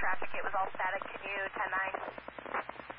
traffic. It was all static. Can you 10-9?